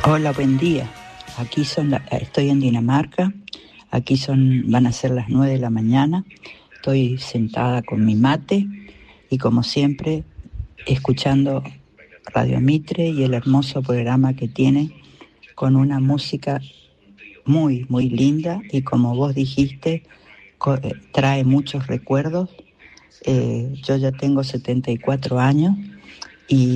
Hola, buen día. Estoy en Dinamarca. Van a ser las 9 de la mañana. Estoy sentada con mi mate y como siempre escuchando Radio Mitre y el hermoso programa que tiene con una música muy, muy linda y como vos dijiste, trae muchos recuerdos. Yo ya tengo 74 años y